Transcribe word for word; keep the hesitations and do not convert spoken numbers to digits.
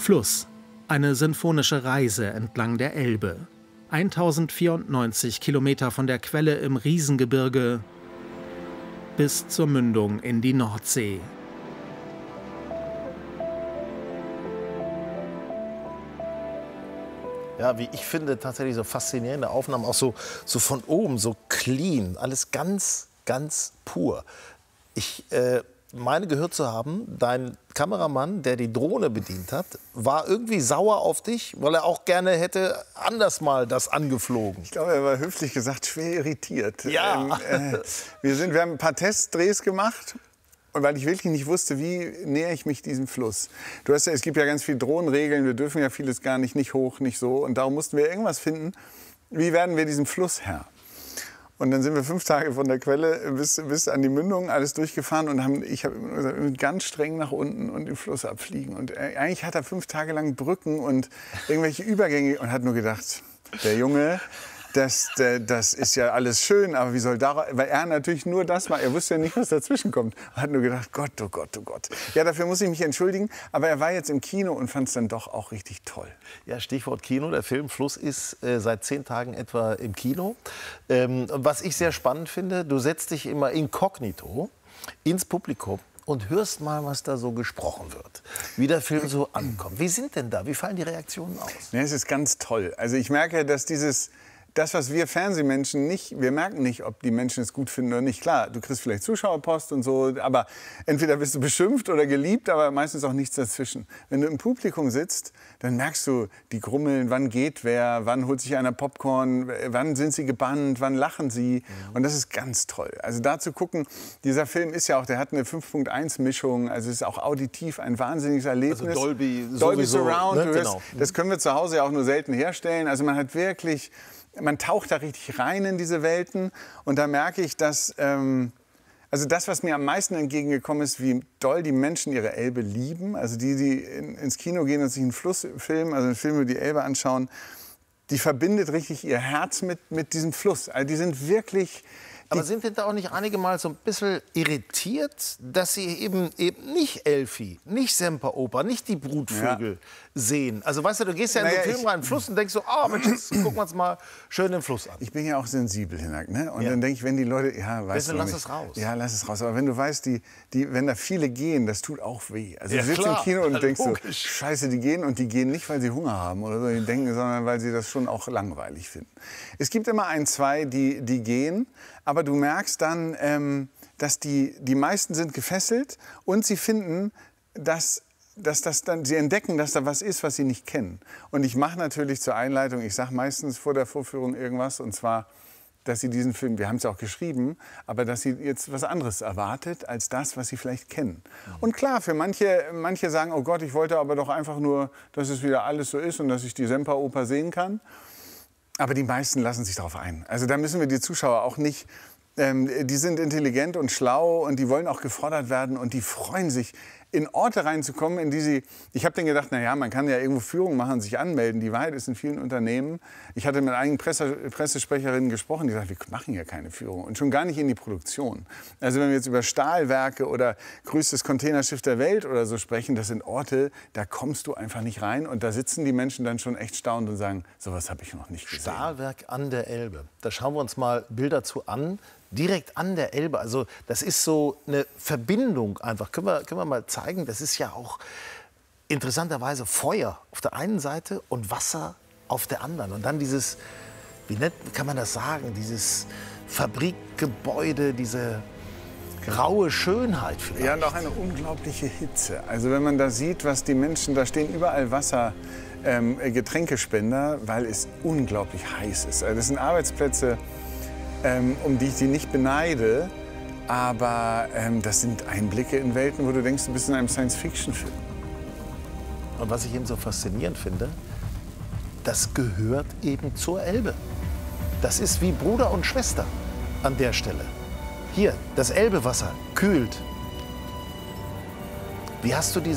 Fluss. Eine sinfonische Reise entlang der Elbe. eintausendvierundneunzig Kilometer von der Quelle im Riesengebirge bis zur Mündung in die Nordsee. Ja, wie ich finde, tatsächlich so faszinierende Aufnahmen, auch so, so von oben, so clean, alles ganz, ganz pur. Ich äh, meine gehört zu haben, dein Kameramann, der die Drohne bedient hat, war irgendwie sauer auf dich, weil er auch gerne hätte anders mal das angeflogen. Ich glaube, er war höflich gesagt schwer irritiert. Ja. Ähm, äh, wir, sind, wir haben ein paar Testdrehs gemacht. Und weil ich wirklich nicht wusste, wie nähere ich mich diesem Fluss. Du hast ja, es gibt ja ganz viele Drohnenregeln, wir dürfen ja vieles gar nicht, nicht hoch, nicht so. Und darum mussten wir irgendwas finden, wie werden wir diesem Fluss Herr. Und dann sind wir fünf Tage von der Quelle bis, bis an die Mündung alles durchgefahren und haben, ich habe immer gesagt, ganz streng nach unten und den Fluss abfliegen. Und eigentlich hat er fünf Tage lang Brücken und irgendwelche Übergänge und hat nur gedacht, der Junge... Das, das ist ja alles schön, aber wie soll da, weil er natürlich nur das war, er wusste ja nicht, was dazwischen kommt. Er hat nur gedacht, Gott, oh Gott, oh Gott. Ja, dafür muss ich mich entschuldigen, aber er war jetzt im Kino und fand es dann doch auch richtig toll. Ja, Stichwort Kino, der Film Fluss ist äh, seit zehn Tagen etwa im Kino. Ähm, was ich sehr spannend finde, du setzt dich immer inkognito ins Publikum und hörst mal, was da so gesprochen wird, wie der Film so ankommt. Wie sind denn da, wie fallen die Reaktionen aus? Ja, es ist ganz toll. Also ich merke, dass dieses... Das, was wir Fernsehmenschen nicht, wir merken nicht, ob die Menschen es gut finden oder nicht. Klar, du kriegst vielleicht Zuschauerpost und so, aber entweder wirst du beschimpft oder geliebt, aber meistens auch nichts dazwischen. Wenn du im Publikum sitzt, dann merkst du, die grummeln, wann geht wer, wann holt sich einer Popcorn, wann sind sie gebannt, wann lachen sie. Mhm. Und das ist ganz toll. Also da zu gucken, dieser Film ist ja auch, der hat eine fünf Punkt eins Mischung, also es ist auch auditiv ein wahnsinniges Erlebnis. Also Dolby, Dolby sowieso, Surround, ne? du hörst, Genau. Das können wir zu Hause ja auch nur selten herstellen. Also man hat wirklich... Man taucht da richtig rein in diese Welten und da merke ich, dass, ähm, also das, was mir am meisten entgegengekommen ist, wie doll die Menschen ihre Elbe lieben, also die, die in, ins Kino gehen und sich einen Flussfilm, also einen Film über die Elbe anschauen, die verbindet richtig ihr Herz mit, mit diesem Fluss. Also die sind wirklich... Aber sind denn da auch nicht einige mal so ein bisschen irritiert, dass sie eben, eben nicht Elfi, nicht Semperoper, nicht die Brutvögel ja. sehen? Also weißt du, du gehst ja in naja, den Film rein, in den Fluss und denkst so, ah, oh, Mensch, jetzt gucken wir uns mal schön den Fluss an. Ich bin ja auch sensibel, Hinak, ne? Und ja. dann denke ich, wenn die Leute, ja, weißt du, du lass nicht. es raus. Ja, lass es raus. Aber wenn du weißt, die, die, wenn da viele gehen, das tut auch weh. Also ja, du sitzt klar. im Kino und ja, denkst logisch. so, scheiße, die gehen und die gehen nicht, weil sie Hunger haben oder so, die denken, sondern weil sie das schon auch langweilig finden. Es gibt immer ein, zwei, die, die gehen, aber du merkst dann, ähm, dass die, die meisten sind gefesselt und sie finden, dass, dass das dann, sie entdecken, dass da was ist, was sie nicht kennen. Und ich mache natürlich zur Einleitung, ich sage meistens vor der Vorführung irgendwas, und zwar, dass sie diesen Film, wir haben es ja auch geschrieben, aber dass sie jetzt was anderes erwartet, als das, was sie vielleicht kennen. Mhm. Und klar, für manche, manche sagen, oh Gott, ich wollte aber doch einfach nur, dass es wieder alles so ist und dass ich die Semperoper sehen kann. Aber die meisten lassen sich darauf ein. Also da müssen wir die Zuschauer auch nicht... Ähm, die sind intelligent und schlau und die wollen auch gefordert werden und die freuen sich, in Orte reinzukommen, in die sie... Ich habe dann gedacht, na ja, man kann ja irgendwo Führung machen, sich anmelden. Die Wahrheit ist in vielen Unternehmen. Ich hatte mit einigen Presse, Pressesprecherinnen gesprochen, die sagten, wir machen ja keine Führung und schon gar nicht in die Produktion. Also wenn wir jetzt über Stahlwerke oder größtes Containerschiff der Welt oder so sprechen, das sind Orte, da kommst du einfach nicht rein und da sitzen die Menschen dann schon echt staunend und sagen, sowas habe ich noch nicht gesehen. Stahlwerk an der Elbe. Da schauen wir uns mal Bilder zu an. Direkt an der Elbe. Also das ist so eine Verbindung einfach. Können wir, können wir mal zeigen, das ist ja auch interessanterweise Feuer auf der einen Seite und Wasser auf der anderen. Und dann dieses, wie nett kann man das sagen, dieses Fabrikgebäude, diese graue Schönheit vielleicht. Ja, und auch eine unglaubliche Hitze. Also wenn man da sieht, was die Menschen, da stehen überall Wasser, ähm, Getränkespender, weil es unglaublich heiß ist. Also das sind Arbeitsplätze, Ähm, um die ich sie nicht beneide, aber ähm, das sind Einblicke in Welten, wo du denkst, du bist in einem Science-Fiction-Film. Und was ich eben so faszinierend finde, das gehört eben zur Elbe. Das ist wie Bruder und Schwester an der Stelle. Hier, das Elbewasser kühlt. Wie hast du diese